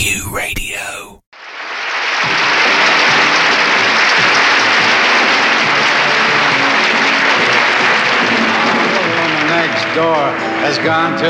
Q Radio. The woman next door has gone to